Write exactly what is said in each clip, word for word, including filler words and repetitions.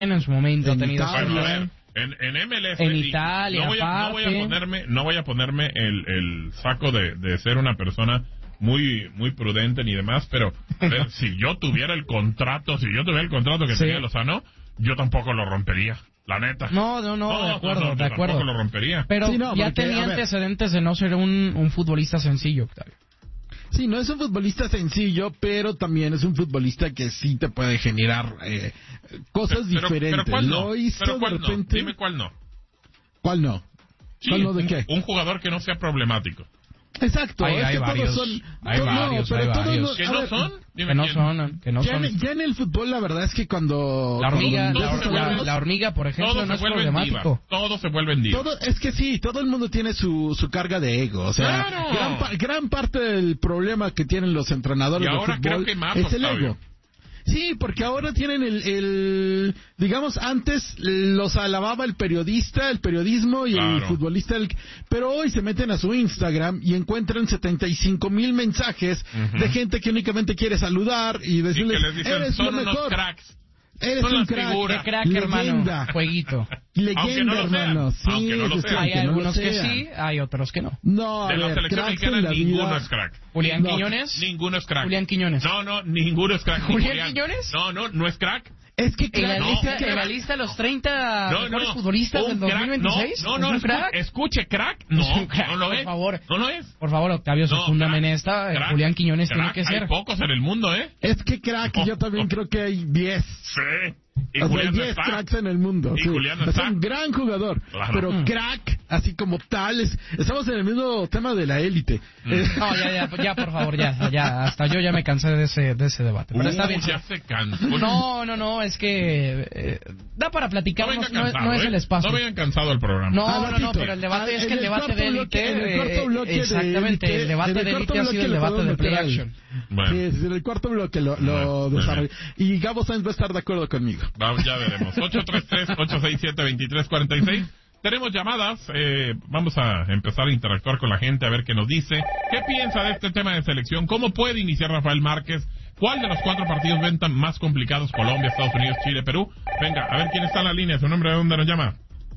en su momento ha tenido... Bueno, a ver, en, en M L S... En Italia, no voy, a, no voy a ponerme, no voy a ponerme el, el saco de, de ser una persona muy muy prudente ni demás, pero a ver, si yo tuviera el contrato, si yo tuviera el contrato que sí. tenía Lozano, yo tampoco lo rompería. La neta. No, no, no, no de acuerdo, no, no, de acuerdo. Tampoco lo rompería. Pero sí, no, ya porque, tenía antecedentes de no ser un, un futbolista sencillo, Octavio. Sí, no es un futbolista sencillo, pero también es un futbolista que sí te puede generar eh, cosas pero, diferentes. Pero, pero ¿cuál no? Lo hizo ¿Pero cuál de repente... no? Dime cuál no. ¿Cuál no? Sí, ¿Cuál no de un, qué? Un jugador que no sea problemático. Exacto, hay, es hay que varios, todos son, hay todos, varios, no, hay pero varios. Todos, ¿Que a no ver, son? Dime que no quién. son, que no ya son. En, ya en el fútbol la verdad es que cuando... La hormiga, cuando la, la, la hormiga, por ejemplo, no es problemático. Diva. Todo se vuelve en diva. Todo, es que sí, todo el mundo tiene su, su carga de ego, o sea, claro. gran, gran parte del problema que tienen los entrenadores y de ahora fútbol creo que más, es el Octavio. ego. Sí, porque ahora tienen el, el, digamos, antes los alababa el periodista, el periodismo y claro. el futbolista, el, pero hoy se meten a su Instagram y encuentran setenta y cinco mil mensajes uh-huh. de gente que únicamente quiere saludar y decirles, y que les dicen, eres son lo unos mejor. Cracks. Eres son un crack, figura. crack, hermano, jueguito. Leyenda, no hermano. Sí, aunque no lo hay no algunos lo que sí, hay otros que no. No, de a la ver, selección mexicana ninguno vida... es crack. Julián no, Quiñones. Ninguno es crack. Julián Quiñones. No, no, ninguno es crack. ¿Julián, Julián Quiñones? No, no, no es crack. Es que en la, no, lista, que en la lista de los treinta no, mejores no, futbolistas del dos mil veintiséis. No, no, no, ¿Es un crack? Escuche, crack. No, crack, no lo por es. Favor. No lo es. Por favor, Octavio, no, secúndame en esta. Crack, Julián Quiñones crack, tiene que ser. Hay pocos en el mundo, ¿eh? Es que crack, oh, yo también oh. creo que hay diez. Sí. Y o Julián sea, diez no cracks en el mundo. Y sí. Julián no es está. un gran jugador. Claro. Pero mm. crack, así como tal, es, estamos en el mismo tema de la élite. Mm. Eh, no, ya, ya, ya, por favor, ya, ya. Hasta yo ya me cansé de ese, de ese debate. Pero uh, está bien. Ya se cansó. No, no, no, es que eh, da para platicar, no, cansado, no, no es ¿eh? el espacio. No vengan cansado el programa. No, ah, no, no, pero el debate ah, es que el debate de élite, eh, exactamente, de el debate de élite ha sido el debate de play action. Bueno. Sí, en el cuarto bloque lo, lo bueno, desarrollé. Y Gabo Sainz va a estar de acuerdo conmigo. Vamos, ya veremos. ocho tres tres, ocho seis siete, dos tres cuatro seis. Tenemos llamadas. Eh, vamos a empezar a interactuar con la gente a ver qué nos dice. ¿Qué piensa de este tema de selección? ¿Cómo puede iniciar Rafael Márquez? ¿Cuál de los cuatro partidos ven tan más complicados? Colombia, Estados Unidos, Chile, Perú. Venga, a ver quién está en la línea. ¿Su nombre de dónde nos llama?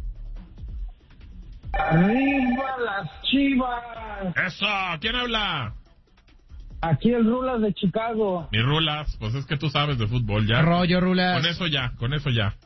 ¡Arriba las Chivas! ¡Eso! ¿Quién habla? Aquí el Rulas de Chicago. Mi Rulas, pues es que tú sabes de fútbol ya. Rollo, Rulas. Con eso ya, con eso ya.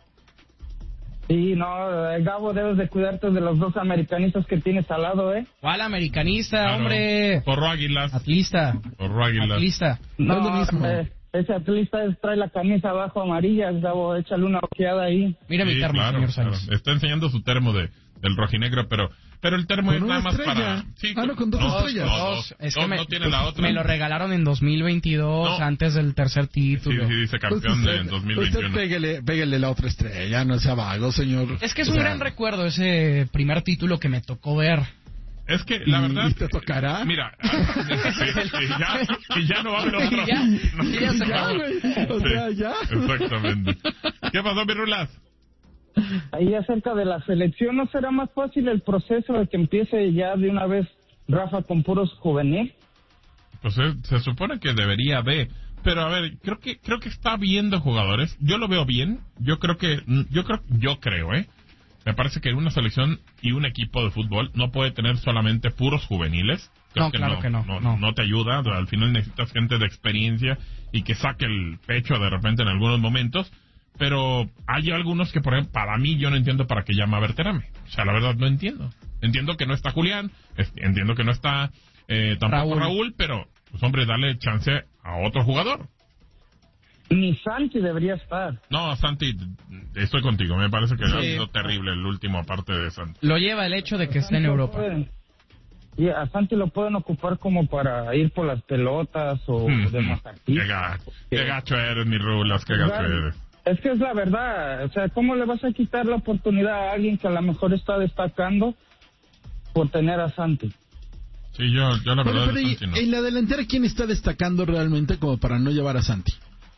Sí, no, Gabo, debes de cuidarte de los dos americanistas que tienes al lado, ¿eh? ¿Cuál americanista, claro. hombre? Porro Águilas. Atlista. Porro Águilas. Atlista. No, no es lo mismo. Eh, ese atlista es, trae la camisa abajo amarilla, Gabo, échale una ojeada ahí. Mira sí, mi termo, claro, señor claro. Sánchez. Está enseñando su termo de del rojinegro, pero pero el termo es nada más estrella. para... Sí, ah, no, con dos, dos estrellas. No, dos. dos. Es que dos me, no tiene la otra. Me lo regalaron en dos mil veintidós, no. antes del tercer título. Sí, sí, dice campeón usted, de dos mil veintiuno. Usted pégale, pégale la otra estrella, no sea vago, señor. Es que es o un sea, gran recuerdo ese primer título que me tocó ver. Es que, la verdad... ¿Y te tocará? Mira, y ya, y ya no va a haber otro. Y ya, no, y ya se ya, acabó. güey. O sea, ya. Exactamente. ¿Qué pasó, mi Rulas? Ahí acerca de la selección, ¿no será más fácil el proceso de que empiece ya de una vez Rafa con puros juvenil? Pues se, se supone que debería de, pero a ver, creo que creo que está viendo jugadores. Yo lo veo bien. Yo creo que yo creo yo creo, ¿eh? Me parece que una selección y un equipo de fútbol no puede tener solamente puros juveniles. Creo No, que claro no, que no, no, no. no te ayuda. Al final necesitas gente de experiencia y que saque el pecho de repente en algunos momentos. Pero hay algunos que, por ejemplo, para mí yo no entiendo para qué llama a Berterame. O sea, la verdad no entiendo. Entiendo que no está Julián, entiendo que no está eh, tampoco Raúl. Raúl, pero, pues hombre, dale chance a otro jugador. Ni Santi debería estar. No, Santi, estoy contigo. Me parece que sí. ha sido terrible el último aparte de Santi. Lo lleva el hecho de que esté en Europa. Pueden, y a Santi lo pueden ocupar como para ir por las pelotas o Mm-hmm. de masajista. Qué gacho, qué gacho eres, mi Rulas, qué gacho eres. Es que es la verdad, o sea, ¿cómo le vas a quitar la oportunidad a alguien que a lo mejor está destacando por tener a Santi? Sí, yo, yo la verdad... Pero, pero Santi, no. en la delantera, ¿quién está destacando realmente como para no llevar a Santi?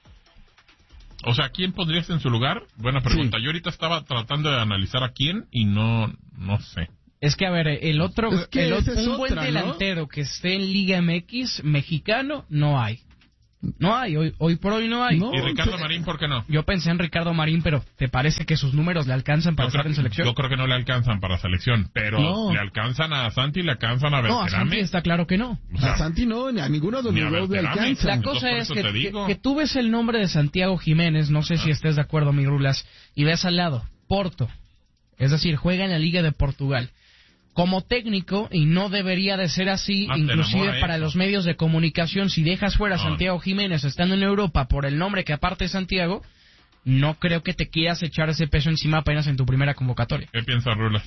O sea, ¿quién pondrías en su lugar? Buena pregunta. Sí. Yo ahorita estaba tratando de analizar a quién y no, no sé. Es que, a ver, el otro, es que el otro es un otra, buen delantero ¿no? que esté en Liga M X mexicano, no hay. No hay, hoy, hoy por hoy no hay. No, ¿y Ricardo Marín por qué no? Yo pensé en Ricardo Marín, pero ¿te parece que sus números le alcanzan para estar en selección? Yo creo que no le alcanzan para selección, pero no. le alcanzan a Santi y le alcanzan a Berterame. No, a Santi está claro que no. O sea, a Santi no, ni a ninguno de los dos le alcanza. La cosa es que, que, que tú ves el nombre de Santiago Jiménez, no sé ah. si estés de acuerdo, mi Rulas, y ves al lado, Porto, es decir, juega en la Liga de Portugal. Como técnico, y no debería de ser así, ah, inclusive para eso. Los medios de comunicación, si dejas fuera a no. Santiago Jiménez estando en Europa por el nombre que aparte es Santiago, no creo que te quieras echar ese peso encima apenas en tu primera convocatoria. ¿Qué piensas, Rulas?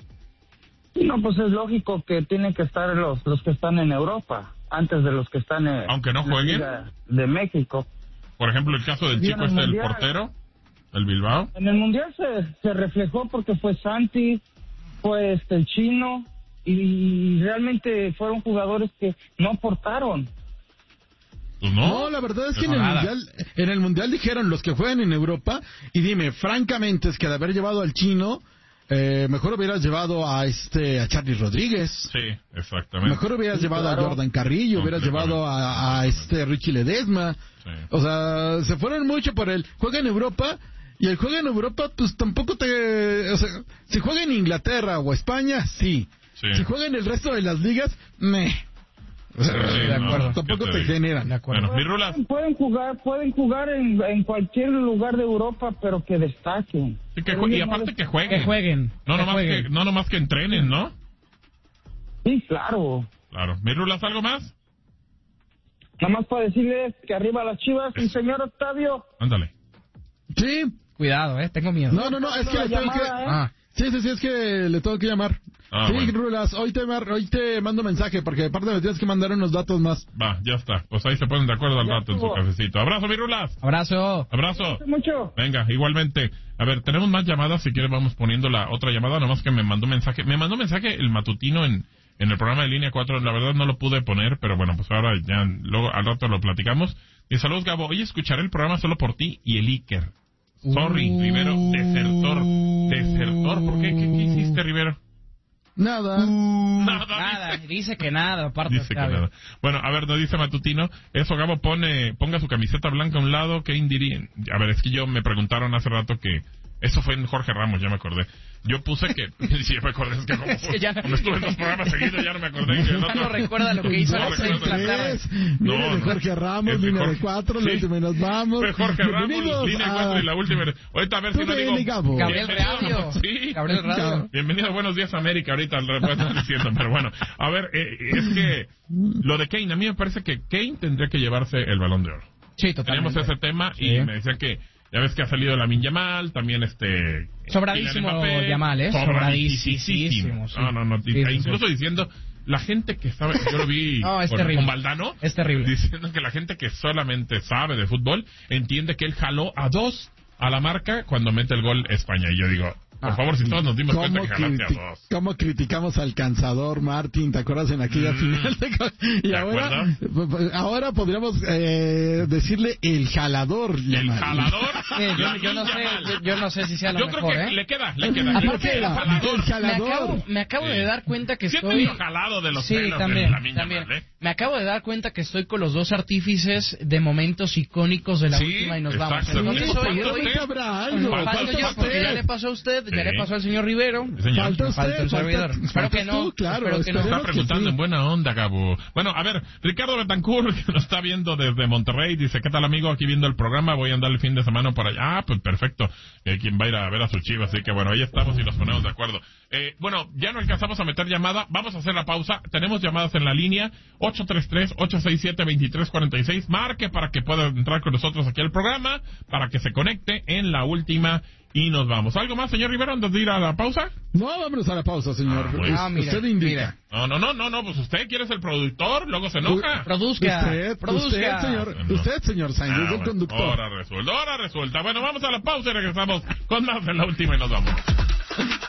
No, pues es lógico que tienen que estar los los que están en Europa, antes de los que están en, aunque no jueguen, de México. Por ejemplo, el caso del chico este, el portero, el Bilbao. En el Mundial se, se reflejó porque fue Santi, fue este el chino, y realmente fueron jugadores que no aportaron. Pues no. no, la verdad es que en el, mundial, en el Mundial dijeron los que juegan en Europa, y dime, francamente, es que de haber llevado al chino, eh, mejor hubieras llevado a este a Charly Rodríguez. Sí, exactamente. Mejor hubieras sí, llevado claro. a Jordan Carrillo, hubieras llevado a, a este Richie Ledesma. Sí. O sea, se fueron mucho por el juega en Europa. Y el juego en Europa, pues tampoco te... O sea, si juega en Inglaterra o España, sí. sí. Si juega en el resto de las ligas, meh. O sea, sí, de acuerdo. No, tampoco te, te generan. De acuerdo. Bueno, mi Rulas. Pueden jugar, pueden jugar en, en cualquier lugar de Europa, pero que destaquen. Sí, que ju- y aparte que jueguen. Que jueguen. No, que nomás jueguen. Que, no nomás que entrenen, ¿no? Sí, claro. Claro. ¿Mi Rulas, algo más? Nada más para decirles que arriba las Chivas, el señor Octavio. Ándale. Sí. Cuidado, eh, tengo miedo. No, no, no, es que le tengo que... ¿eh? Ah. Sí, sí, sí, es que le tengo que llamar. Ah, sí, bueno. Rulas, hoy te, hoy te mando mensaje, porque aparte me tienes que mandar unos datos más. Va, ya está. Pues ahí se ponen de acuerdo al rato en su cafecito. Abrazo, mi Rulas. Abrazo. Abrazo. Mucho. Venga, igualmente. A ver, tenemos más llamadas. Si quieres vamos poniendo la otra llamada. Nomás que me mandó mensaje. Me mandó mensaje el matutino en, en el programa de Línea cuatro. La verdad no lo pude poner, pero bueno, pues ahora ya luego al rato lo platicamos. Y saludos, Gabo. Hoy escucharé el programa solo por ti y el Iker. Sorry, uh, Rivero, desertor. Desertor, ¿por qué? ¿Qué, qué hiciste, Rivero? Nada. Uh, nada. Nada, dice. dice que nada, aparte. Dice que nada. Bueno, a ver, nos dice Matutino, eso Gabo pone, ponga su camiseta blanca a un lado, ¿qué indirían? A ver, es que yo me preguntaron hace rato que, eso fue en Jorge Ramos, ya me acordé. Yo puse que, sí, me acordé, es que como, es que ya, como estuve en dos programas seguidos, ya no me acordé. Que no, no recuerda lo que hizo no, a las seis de la tarde. No, no, de Jorge Ramos, línea de, de cuatro, sí. La última nos vamos. Fue Jorge Ramos, línea de cuatro y la última. Ahorita a ver si no digo. Gabo. Gabriel Radio. Sí. Gabriel Radio. Bienvenido a Buenos Días América, ahorita lo están diciendo, pero bueno. A ver, eh, es que lo de Kane, a mí me parece que Kane tendría que llevarse el Balón de Oro. Sí, totalmente. Teníamos ese tema y sí. Me decían que ya ves que ha salido Lamine Yamal, también este... Sobradísimo Yamal, ¿eh? Sobradísimo. Sí. No, no, no. Sí, sí, incluso sí. Diciendo, la gente que sabe... Yo lo vi no, es con, terrible. con Valdano. Es terrible. Diciendo que la gente que solamente sabe de fútbol entiende que él jaló a dos a la marca cuando mete el gol España. Y yo digo... Por ah, favor, si todos nos dimos cuenta que jalaste a dos. ¿Cómo criticamos al cansador, Martín? ¿Te acuerdas en aquella mm, final? De... Y ahora, ahora podríamos eh, decirle el jalador. ¿El Yamal. Jalador? Eh, yo, yo, no sé, yo, yo no sé si sea lo yo mejor, creo que ¿eh? le queda, le queda. Aparte, el jalador. El jalador. Me acabo, me acabo sí. de dar cuenta que Siempre estoy... digo jalado de los sí, pelos también, de también. Yamal, ¿eh? Me acabo de dar cuenta que estoy con los dos artífices de momentos icónicos de la sí, última y nos vamos. Entonces, hoy, hoy, falta yo, porque ya le pasó a usted, sí. ya le pasó al señor Rivero. Señor. Falta usted, falta el servidor. Falta, espero que no. Tú, claro, espero que no. Está preguntando sí. en buena onda, Gabo. Bueno, a ver, Ricardo Betancourt, que nos está viendo desde Monterrey, dice, ¿qué tal, amigo? Aquí viendo el programa, voy a andar el fin de semana por allá. Ah, pues perfecto. Eh, quien va a ir a ver a su Chivas, así que bueno, ahí estamos y nos ponemos de acuerdo. Eh, bueno, ya no alcanzamos a meter llamada, vamos a hacer la pausa. Tenemos llamadas en la línea, ocho tres tres, ocho seis siete, dos tres cuatro seis. Marque para que pueda entrar con nosotros aquí al programa, para que se conecte en la última y nos vamos. ¿Algo más, señor Rivero, antes de ir a la pausa? No, vámonos a la pausa, señor. Ah, pues, ah, mira, usted indica. Mira. No, no, no, no, no, pues usted quiere ser productor, luego se enoja. Produzca. Usted, produzca. usted, señor, no. usted, señor Sainz, ah, es el bueno, conductor. Ahora resulta, ahora resulta. Bueno, vamos a la pausa y regresamos con más en la última y nos vamos.